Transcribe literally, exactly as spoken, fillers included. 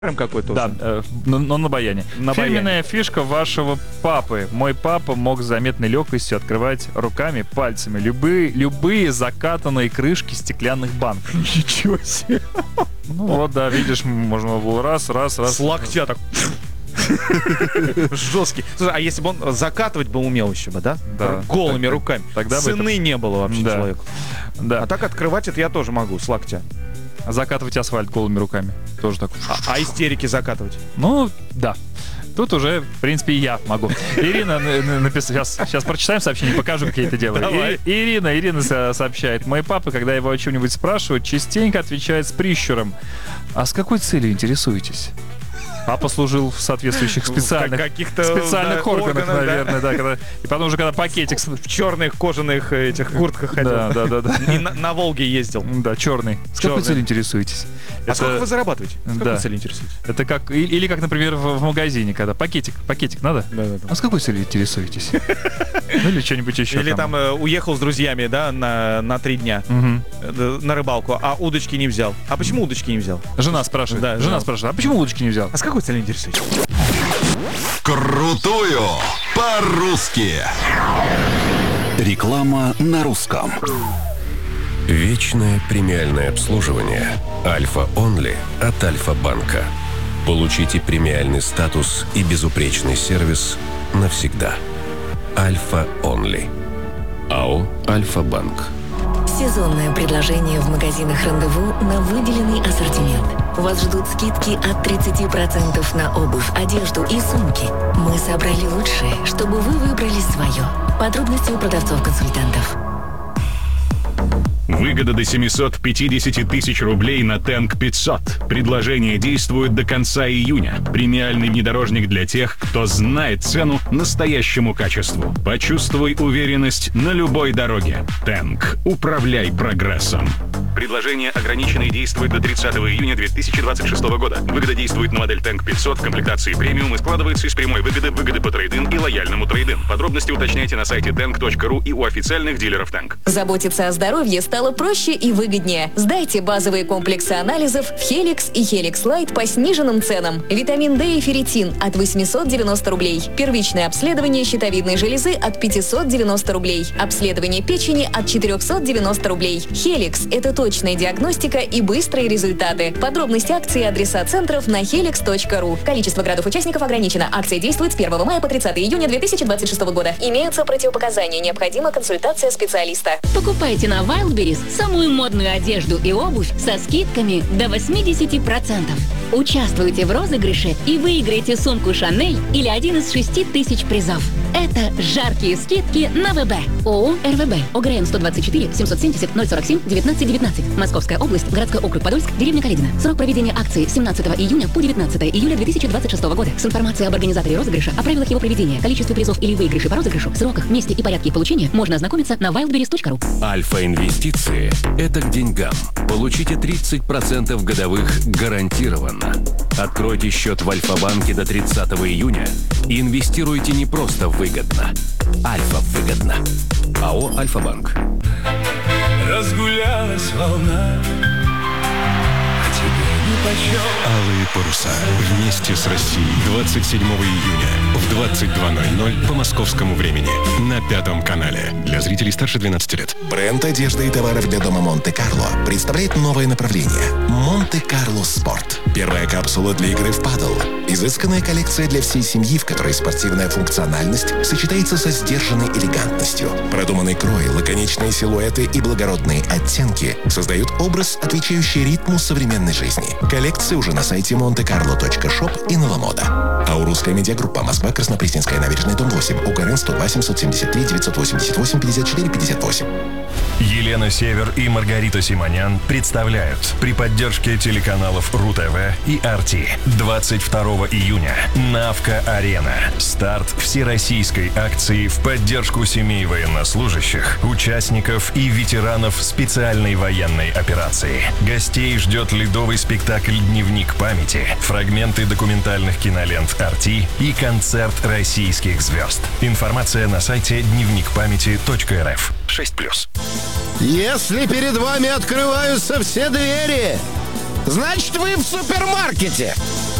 какой-то Да, уже. э, но, но на баяне. На Фирменная фишка вашего папы. Мой папа мог с заметной легкостью открывать руками, пальцами любые, любые закатанные крышки стеклянных банок. Ничего себе. Ну вот, да, видишь, можно было раз, раз, раз. С локтя так. Жесткий. Слушай, а если бы он закатывать бы умел еще бы, да? Да. Голыми Так- руками. тогда бы Цены это- не было вообще Да. человеку. Да. А так открывать это я тоже могу с локтя. Закатывать асфальт голыми руками. Тоже так. А, а истерики закатывать? Ну, да. Тут уже, в принципе, и я могу. Ирина написала, сейчас, сейчас прочитаем сообщение, покажу, как я это делаю. Давай. И- Ирина, Ирина со- сообщает. Мой папа, когда его о чем-нибудь спрашивают, частенько отвечает с прищуром. А с какой целью интересуетесь? Папа служил в соответствующих специальных, В каких-то, специальных да, органах, органах, да. наверное, да. когда- и потом уже, когда пакетик... с- В черных кожаных этих куртках ходил. Да, да, да, да. И на, на Волге ездил. Да, черный. С какой Черный. целью интересуетесь? А сколько вы зарабатываете? С какой Да. целью интересуетесь? Это как... и- Или как, например, в, в магазине, когда пакетик, пакетик надо? Да, да, да. А с какой целью интересуетесь? Ну или что-нибудь еще. Или там э, уехал с друзьями, да, на, на три дня Мгм. э, на рыбалку, а удочки не взял. А почему удочки не взял? Жена спрашивает. Да, жена жена. спрашивает, а почему удочки не взял? А с какой целью интересуетесь? Крутую по-русски. Реклама на русском. Вечное премиальное обслуживание Альфа Онли от Альфа-банка. Получите премиальный статус и безупречный сервис навсегда. Альфа Онли. АО Альфа-банк. Сезонное предложение в магазинах «Рандеву» на выделенный ассортимент. Вас ждут скидки от тридцати процентов на обувь, одежду и сумки. Мы собрали лучшее, чтобы вы выбрали свое. Подробности у продавцов-консультантов. Выгода до семьсот пятьдесят тысяч рублей на Тэнк пятьсот. Предложение действует до конца июня. Премиальный внедорожник для тех, кто знает цену настоящему качеству. Почувствуй уверенность на любой дороге. Тэнк. Управляй прогрессом. Предложение ограничено и действует до тридцатого июня две тысячи двадцать шестого года. Выгода действует на модель Тэнк пятьсот в комплектации премиум и складывается из прямой выгоды, выгоды по трейд-ин и лояльному трейд-ин. Подробности уточняйте на сайте тэнк точка ру и у официальных дилеров Тэнк. Заботиться о здоровье стало проще и выгоднее. Сдайте базовые комплексы анализов в Helix и Helix Light по сниженным ценам. Витамин D и ферритин от восемьсот девяносто рублей. Первичное обследование щитовидной железы от пятьсот девяносто рублей. Обследование печени от четыреста девяносто рублей. Helix – это точная диагностика и быстрые результаты. Подробности акции и адреса центров на helix точка ру. Количество градов-участников ограничено. Акция действует с первого мая по тридцатого июня две тысячи двадцать шестого года. Имеются противопоказания. Необходима консультация специалиста. Покупайте на Wildberries самую модную одежду и обувь со скидками до восемьдесят процентов. Участвуйте в розыгрыше и выиграйте сумку Шанель или один из шести тысяч призов. Это жаркие скидки на ВБ. ООО РВБ. ОГРН сто двадцать четыре семьсот семьдесят ноль сорок семь девятнадцать девятнадцать. Московская область, городской округ Подольск, деревня Каледино. Срок проведения акции семнадцатого июня по девятнадцатого июля две тысячи двадцать шестого года. С информацией об организаторе розыгрыша, о правилах его проведения, количестве призов или выигрышей по розыгрышу, сроках, месте и порядке их получения можно ознакомиться на wildberries точка ру. Альфа-инвестиции – это к деньгам. Получите тридцать процентов годовых гарантированно. Откройте счет в Альфа-банке до тридцатого июня и инвестируйте не просто выгодно. Альфа выгодно. АО «Альфа-банк». Разгулялась волна, а тебе нипочем. Алые паруса. Вместе с Россией. двадцать седьмого июня в двадцать два ноль ноль по московскому времени на Пятом канале. Для зрителей старше двенадцати лет. Бренд одежды и товаров для дома Монте-Карло представляет новое направление – Монте-Карло Спорт. Первая капсула для игры в падл. Изысканная коллекция для всей семьи, в которой спортивная функциональность сочетается со сдержанной элегантностью. Продуманный крой, лаконичные силуэты и благородные оттенки создают образ, отвечающий ритму современной жизни. Коллекция уже на сайте монте карло точка шоп и на Ламода. Аурусская медиагруппа. Москва, Краснопресненская набережная, дом восемь. УГРН сто два семьсот семьдесят три девятьсот восемьдесят восемь пятьдесят четыре пятьдесят восемь. Елена Север и Маргарита Симонян представляют при поддержке телеканалов РУ-ТВ и Арти двадцать второго июня Навка-Арена. Старт всероссийской акции в поддержку семей военнослужащих, участников и ветеранов специальной военной операции. Гостей ждет ледовый спектакль «Дневник памяти», фрагменты документальных кинолент Арти и концерт российских звезд. Информация на сайте дневник памяти точка эр эф. шесть плюс. Если перед вами открываются все двери, Значит, вы в супермаркете.